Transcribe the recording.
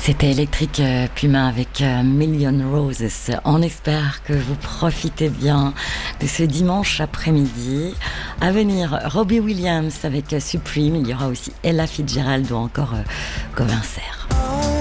C'était Electric Puma avec Million Roses. On espère que vous profitez bien de ce dimanche après-midi. À venir, Robbie Williams avec Supreme. Il y aura aussi Ella Fitzgerald ou encore Gauvin Serre.